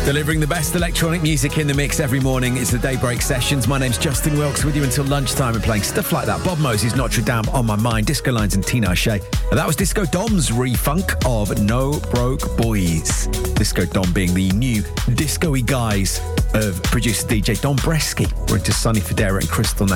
Delivering the best electronic music in the mix every morning is the Daybreak Sessions. My name's Justin Wilkes, with you until lunchtime and playing stuff like that. Bob Moses, Notre Dame, On My Mind, Disco Lines and Tina Shea. And that was Disco Dom's refunk of No Broke Boys. Disco Dom being the new disco-y guys of producer DJ Don Bresky. We're into Sonny Fodera and Crystal now.